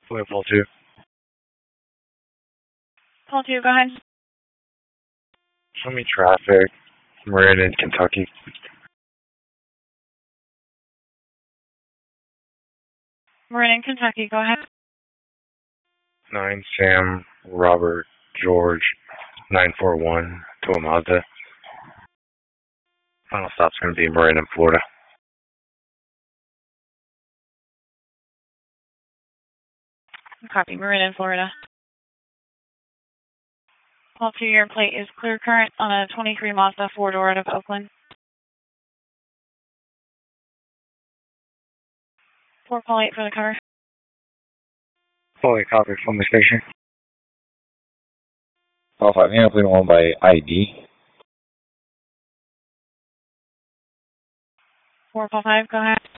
Paul 2. Paul 2, go ahead. Show me traffic. Marin in Kentucky. Marin in Kentucky, go ahead. 9 Sam Robert George 941 to a Mazda. Final stop's going to be Marin in Florida. Copy, Marin in Florida. Paul 2, your plate is clear current on a 23 Mazda 4-door out of Oakland. 4 Paul 8 for the cover. Fully copied from the station. Paul 5, handle plate 1 by ID. 4 Paul 5, go ahead.